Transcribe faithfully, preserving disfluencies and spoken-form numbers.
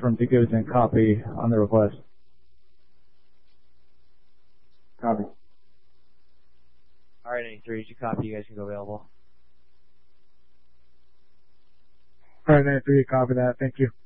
confirm to give us a copy on the request. Copy. All right, ninety-three, you copy. You guys can go available. All right, ninety-three, copy that. Thank you.